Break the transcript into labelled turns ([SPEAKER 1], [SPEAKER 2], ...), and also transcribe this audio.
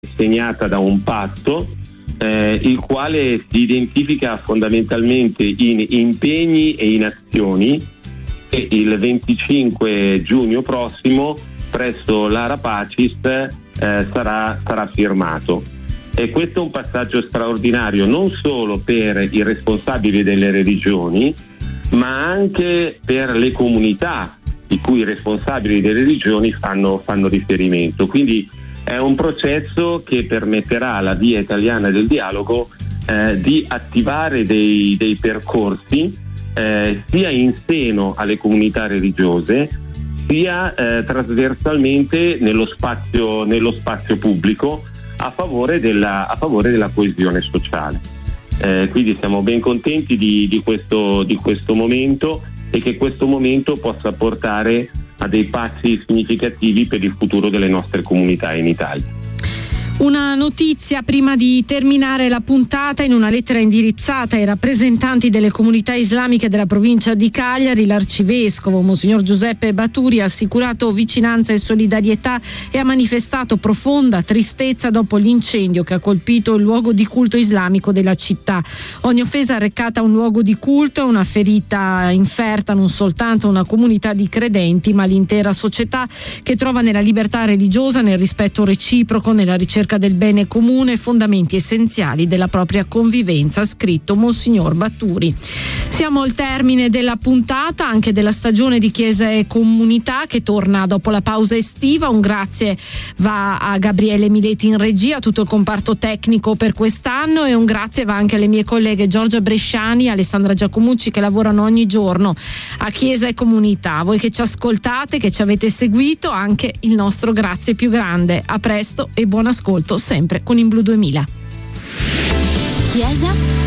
[SPEAKER 1] segnata da un patto il quale si identifica fondamentalmente in impegni e in azioni, e il 25 giugno prossimo presso l'Ara Pacis sarà firmato. E questo è un passaggio straordinario non solo per i responsabili delle religioni, ma anche per le comunità di cui i responsabili delle religioni fanno riferimento. Quindi è un processo che permetterà alla Via Italiana del Dialogo di attivare dei percorsi sia in seno alle comunità religiose, sia trasversalmente nello spazio pubblico a favore della coesione sociale. Quindi siamo ben contenti di questo momento, e che questo momento possa portare a dei passi significativi per il futuro delle nostre comunità in Italia.
[SPEAKER 2] Una notizia prima di terminare la puntata: in una lettera indirizzata ai rappresentanti delle comunità islamiche della provincia di Cagliari, l'arcivescovo Monsignor Giuseppe Baturi ha assicurato vicinanza e solidarietà e ha manifestato profonda tristezza dopo l'incendio che ha colpito il luogo di culto islamico della città. Ogni offesa arrecata a un luogo di culto è una ferita inferta non soltanto a una comunità di credenti, ma all'intera società, che trova nella libertà religiosa, nel rispetto reciproco, nella ricerca del bene comune fondamenti essenziali della propria convivenza, ha scritto Monsignor Baturi. Siamo al termine della puntata, anche della stagione di Chiesa e Comunità, che torna dopo la pausa estiva. Un grazie va a Gabriele Mileti in regia, a tutto il comparto tecnico per quest'anno, e un grazie va anche alle mie colleghe Giorgia Bresciani e Alessandra Giacomucci, che lavorano ogni giorno a Chiesa e Comunità. A voi che ci ascoltate, che ci avete seguito, anche il nostro grazie più grande. A presto e buon ascolto sempre con In Blu 2000.
[SPEAKER 3] Chiesa